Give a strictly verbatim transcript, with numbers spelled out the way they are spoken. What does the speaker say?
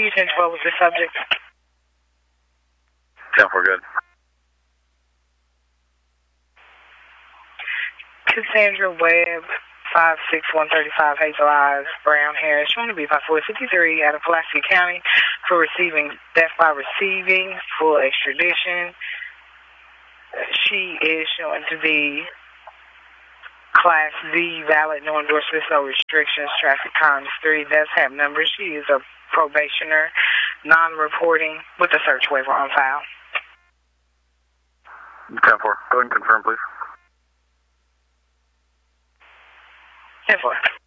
you ten twelve with the subject? ten four, good. Cassandra Webb, five six one three five, Hazel Eyes, Brown hair, showing to be by four fifty-three out of Pulaski County for receiving death by receiving full extradition. She is showing to be Class D, valid, no endorsements, no restrictions, traffic counts three, does have numbers. She is a probationer, non-reporting, with a search waiver on file. ten four, go ahead and confirm, please. ten four.